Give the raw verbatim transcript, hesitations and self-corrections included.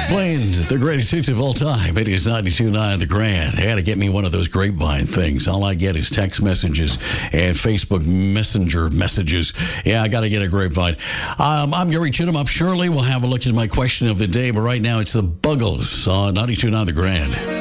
Playing the greatest hits of all time. It is ninety-two point nine The Grand. I got to get me one of those grapevine things. All I get is text messages and Facebook Messenger messages. Yeah, I got to get a grapevine. Um, I'm Gary Chittum. Up shortly, we'll have a look at my question of the day. But right now, it's the Buggles on ninety-two point nine The Grand.